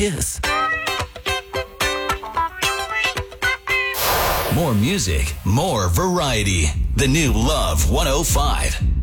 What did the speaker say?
Kiss. More music, more variety. The new Love 105.